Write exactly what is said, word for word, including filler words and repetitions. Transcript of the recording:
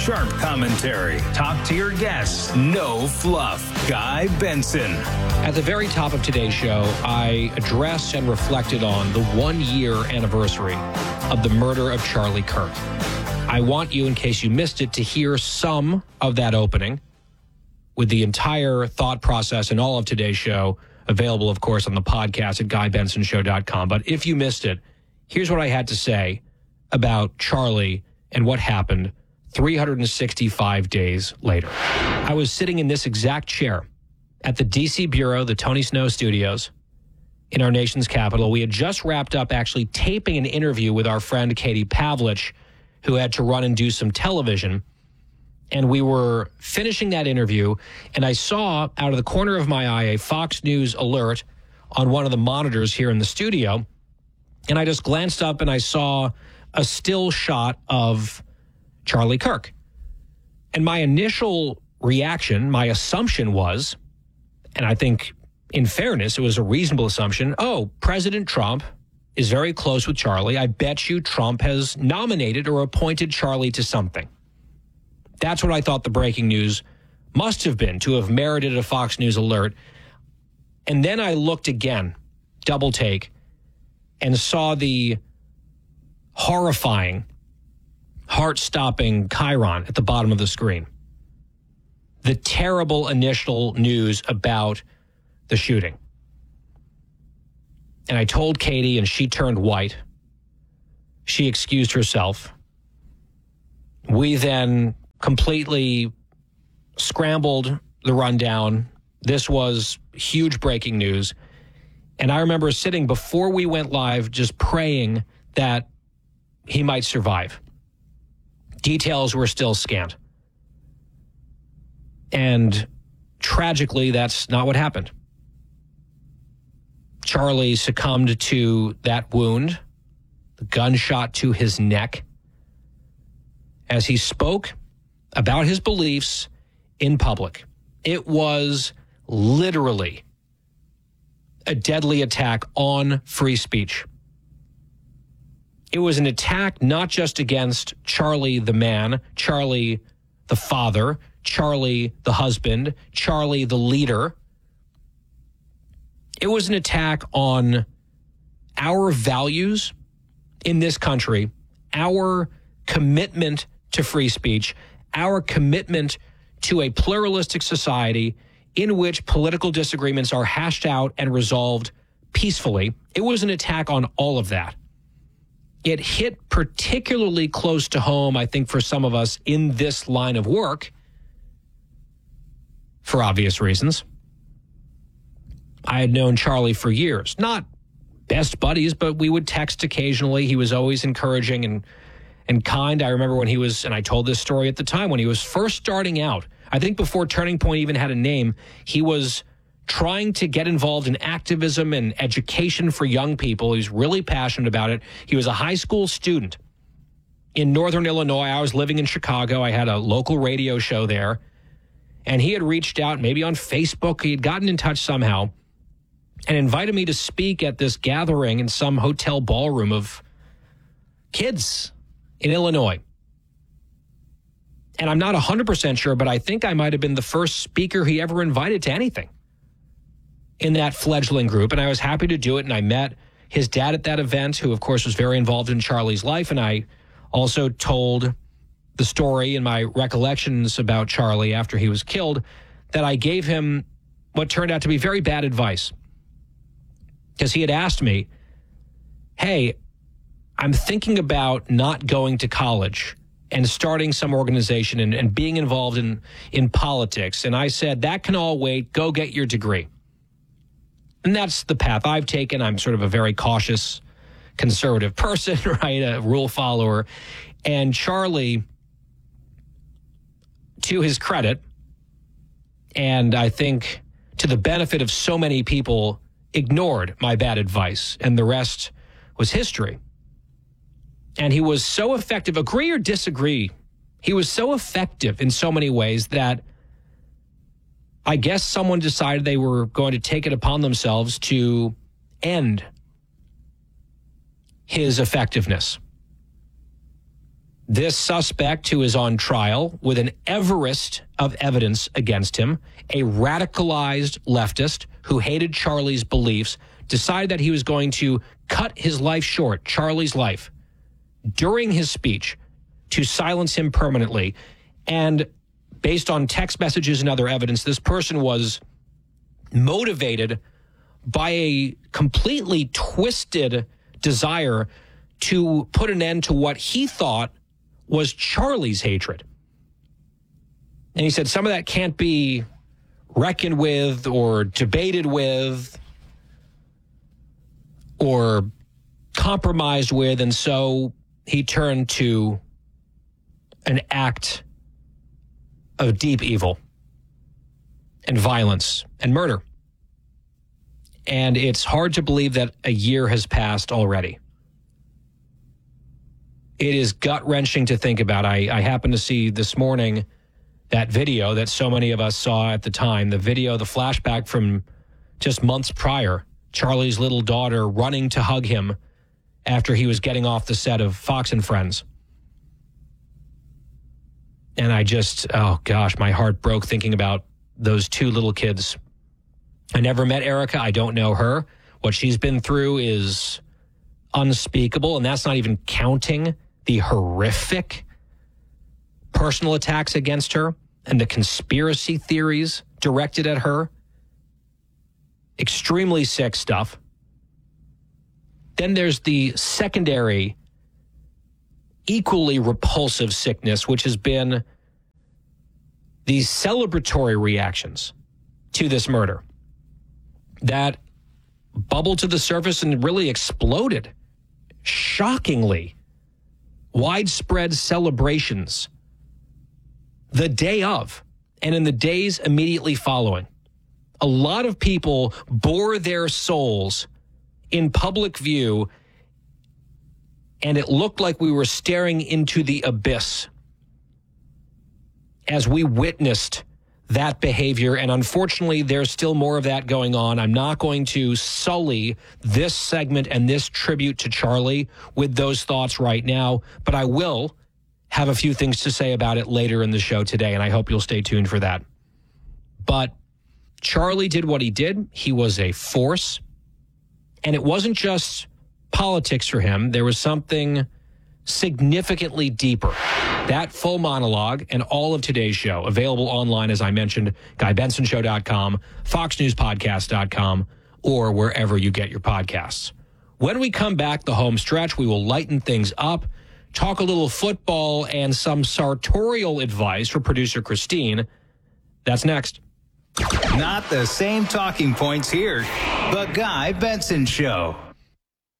sharp commentary, top-tier guests, no fluff. Guy Benson. At the very top of today's show, I addressed and reflected on the one-year anniversary of the murder of Charlie Kirk. I want you, in case you missed it, to hear some of that opening with the entire thought process and all of today's show available, of course, on the podcast at guy benson show dot com. But if you missed it, here's what I had to say about Charlie and what happened three hundred sixty-five days later. I was sitting in this exact chair at the D C Bureau, the Tony Snow Studios, in our nation's capital. We had just wrapped up actually taping an interview with our friend Katie Pavlich, who had to run and do some television. And we were finishing that interview, and I saw out of the corner of my eye a Fox News alert on one of the monitors here in the studio. And I just glanced up and I saw a still shot of Charlie Kirk. And my initial reaction, my assumption was, and I think in fairness, it was a reasonable assumption, oh, President Trump is very close with Charlie. I bet you Trump has nominated or appointed Charlie to something. That's what I thought the breaking news must have been, to have merited a Fox News alert. And then I looked again, double take, and saw the horrifying, heart-stopping chyron at the bottom of the screen. The terrible initial news about the shooting. And I told Katie, and she turned white. She excused herself. We then completely scrambled the rundown. This was huge breaking news. And I remember sitting before we went live just praying that he might survive. Details were still scant. And tragically, that's not what happened. Charlie succumbed to that wound, the gunshot to his neck, as he spoke about his beliefs in public. It was literally a deadly attack on free speech. It was an attack not just against Charlie the man, Charlie the father, Charlie the husband, Charlie the leader. It was an attack on our values in this country, our commitment to free speech, our commitment to a pluralistic society in which political disagreements are hashed out and resolved peacefully. It was an attack on all of that. It hit particularly close to home, I think, for some of us in this line of work, for obvious reasons. I had known Charlie for years, not best buddies, but we would text occasionally. He was always encouraging and and kind. I remember when he was, and I told this story at the time, when he was first starting out, I think before Turning Point even had a name, he was trying to get involved in activism and education for young people. He was really passionate about it. He was a high school student in Northern Illinois. I was living in Chicago. I had a local radio show there. And he had reached out, maybe on Facebook. He had gotten in touch somehow and invited me to speak at this gathering in some hotel ballroom of kids in Illinois. And I'm not one hundred percent sure, but I think I might have been the first speaker he ever invited to anything in that fledgling group. And I was happy to do it. And I met his dad at that event, who, of course, was very involved in Charlie's life. And I also told the story in my recollections about Charlie after he was killed, that I gave him what turned out to be very bad advice. Because he had asked me, hey, I'm thinking about not going to college and starting some organization and, and being involved in, in politics. And I said, that can all wait. Go get your degree. And that's the path I've taken. I'm sort of a very cautious, conservative person, right? A rule follower. And Charlie, to his credit, and I think to the benefit of so many people, ignored my bad advice, and the rest was history. And he was so effective, agree or disagree, he was so effective in so many ways that I guess someone decided they were going to take it upon themselves to end his effectiveness. This suspect, who is on trial with an Everest of evidence against him, a radicalized leftist who hated Charlie's beliefs, decided that he was going to cut his life short, Charlie's life, during his speech to silence him permanently. And based on text messages and other evidence, this person was motivated by a completely twisted desire to put an end to what he thought was Charlie's hatred. And he said some of that can't be reckoned with or debated with or compromised with, and so he turned to an act of deep evil and violence and murder. And it's hard to believe that a year has passed already. It is gut-wrenching to think about. I, I happened to see this morning that video that so many of us saw at the time, the video, the flashback from just months prior, Charlie's little daughter running to hug him after he was getting off the set of Fox and Friends. And I just, oh gosh, my heart broke thinking about those two little kids. I never met Erica. I don't know her. What she's been through is unspeakable, and that's not even counting the horrific personal attacks against her and the conspiracy theories directed at her. Extremely sick stuff. Then there's the secondary, equally repulsive sickness, which has been these celebratory reactions to this murder that bubbled to the surface and really exploded. Shockingly, widespread celebrations the day of and in the days immediately following. A lot of people bore their souls in public view, and it looked like we were staring into the abyss as we witnessed that behavior. And unfortunately, there's still more of that going on. I'm not going to sully this segment and this tribute to Charlie with those thoughts right now, but I will have a few things to say about it later in the show today, and I hope you'll stay tuned for that. But Charlie did what he did. He was a force, and it wasn't just politics for him. There was something significantly deeper. That full monologue and all of today's show available online, as I mentioned, guy benson show dot com, fox news podcast dot com, or wherever you get your podcasts. When we come back the home stretch, we will lighten things up, talk a little football, and some sartorial advice for producer Christine. That's next. Not the same talking points here. The Guy Benson Show.